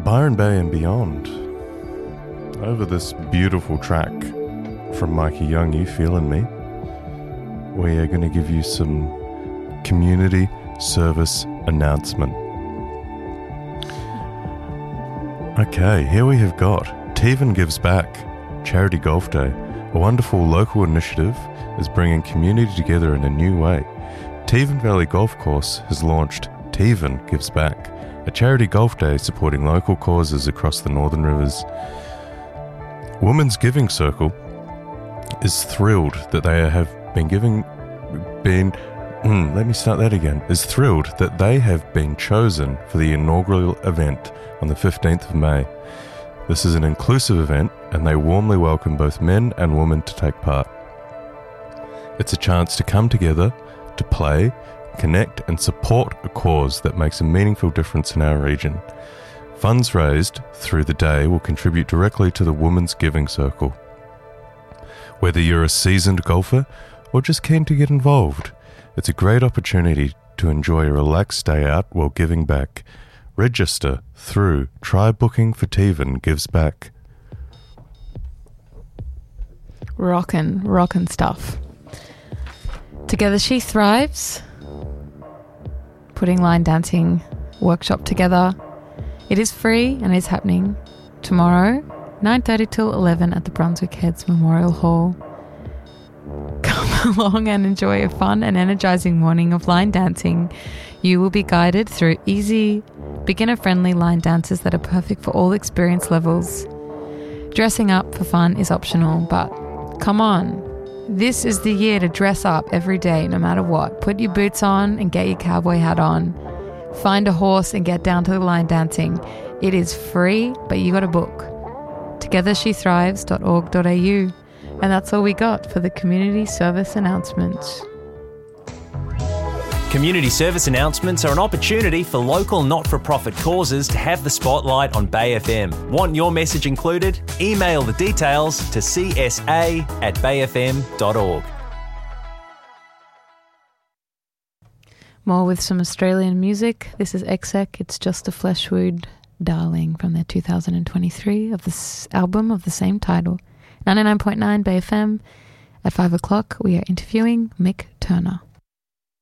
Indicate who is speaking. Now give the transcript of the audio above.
Speaker 1: Byron Bay and beyond. Over this beautiful track from Mikey Young, You Feelin' Me, we are going to give you some community service announcement. Okay, here we have got Tevan Gives Back, Charity Golf Day. A wonderful local initiative is bringing community together in a new way. Tevan Valley Golf Course has launched Tevan Gives Back, a charity golf day supporting local causes across the Northern Rivers. Women's Giving Circle is thrilled that they have is thrilled that they have been chosen for the inaugural event on the 15th of May. This is an inclusive event and they warmly welcome both men and women to take part. It's a chance to come together, to play, connect and support a cause that makes a meaningful difference in our region. Funds raised through the day will contribute directly to the Women's Giving Circle. Whether you're a seasoned golfer or just keen to get involved, it's a great opportunity to enjoy a relaxed day out while giving back. Register through Try Booking for Tevan Gives Back.
Speaker 2: Rockin' stuff. Together She Thrives, putting line dancing workshop together. It is free and is happening tomorrow, 9:30 till 11 at the Brunswick Heads Memorial Hall. Come along and enjoy a fun and energizing morning of line dancing. You will be guided through easy, beginner-friendly line dances that are perfect for all experience levels. Dressing up for fun is optional, but come on. This is the year to dress up every day, no matter what. Put your boots on and get your cowboy hat on. Find a horse and get down to the line dancing. It is free, but you got to book. TogetherSheThrives.org.au. And that's all we got for the community service announcements.
Speaker 3: Community service announcements are an opportunity for local not-for-profit causes to have the spotlight on Bay FM. Want your message included? Email the details to csa@bayfm.org.
Speaker 2: More with some Australian music. This is Exec. It's Just a Fleshwood Darling from their 2023 of this album of the same title. 99.9 Bay FM. At 5 o'clock, we are interviewing Mick Turner.